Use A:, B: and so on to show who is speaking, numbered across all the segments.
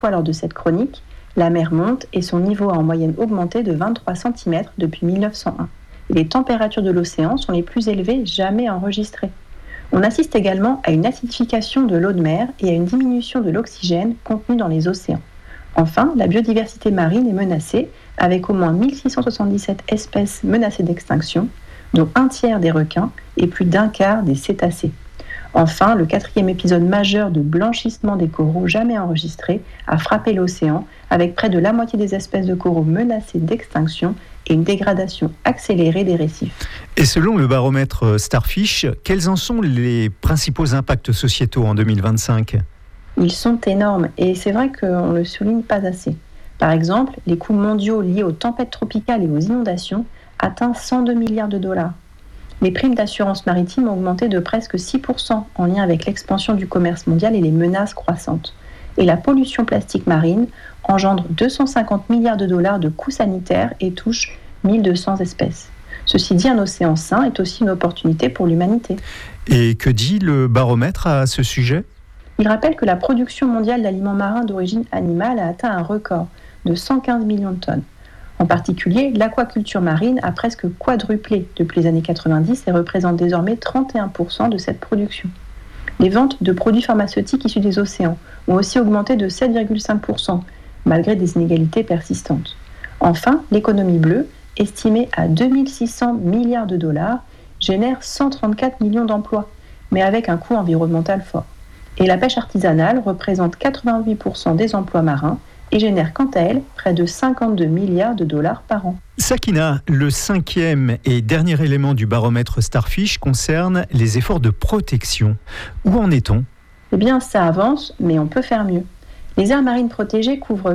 A: Lors de cette chronique, la mer monte et son niveau a en moyenne augmenté de 23 cm depuis 1901. Et les températures de l'océan sont les plus élevées jamais enregistrées. On assiste également à une acidification de l'eau de mer et à une diminution de l'oxygène contenu dans les océans. Enfin, la biodiversité marine est menacée, avec au moins 1677 espèces menacées d'extinction, dont un tiers des requins et plus d'un quart des cétacés. Enfin, le 4e épisode majeur de blanchissement des coraux jamais enregistré a frappé l'océan, avec près de la moitié des espèces de coraux menacées d'extinction et une dégradation accélérée des récifs.
B: Et selon le baromètre Starfish, quels en sont les principaux impacts sociétaux en 2025 ?
A: Ils sont énormes et c'est vrai qu'on ne le souligne pas assez. Par exemple, les coûts mondiaux liés aux tempêtes tropicales et aux inondations atteignent 102 milliards de dollars. Les primes d'assurance maritime ont augmenté de presque 6% en lien avec l'expansion du commerce mondial et les menaces croissantes. Et la pollution plastique marine engendre 250 milliards de dollars de coûts sanitaires et touche 1200 espèces. Ceci dit, un océan sain est aussi une opportunité pour l'humanité.
B: Et que dit le baromètre à ce sujet ?
A: Il rappelle que la production mondiale d'aliments marins d'origine animale a atteint un record de 115 millions de tonnes. En particulier, l'aquaculture marine a presque quadruplé depuis les années 90 et représente désormais 31% de cette production. Les ventes de produits pharmaceutiques issus des océans ont aussi augmenté de 7,5%, malgré des inégalités persistantes. Enfin, l'économie bleue, estimée à 2600 milliards de dollars, génère 134 millions d'emplois, mais avec un coût environnemental fort. Et la pêche artisanale représente 88% des emplois marins et génère quant à elle près de 52 milliards de dollars par an.
B: Sakina, le 5e et dernier élément du baromètre Starfish concerne les efforts de protection. Où en est-on ?
A: Eh bien, ça avance, mais on peut faire mieux. Les aires marines protégées couvrent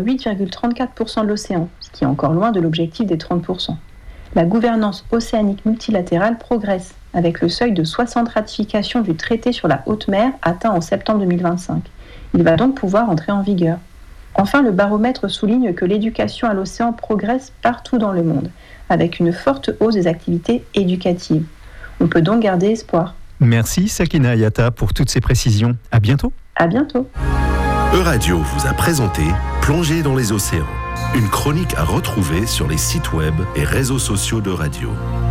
A: 8,34% de l'océan, ce qui est encore loin de l'objectif des 30%. La gouvernance océanique multilatérale progresse, avec le seuil de 60 ratifications du traité sur la haute mer atteint en septembre 2025. Il va donc pouvoir entrer en vigueur. Enfin, le baromètre souligne que l'éducation à l'océan progresse partout dans le monde, avec une forte hausse des activités éducatives. On peut donc garder espoir.
B: Merci Sakina Ayata pour toutes ces précisions. À bientôt.
A: À bientôt.
C: Euradio vous a présenté Plongée dans les océans, une chronique à retrouver sur les sites web et réseaux sociaux d'Euradio.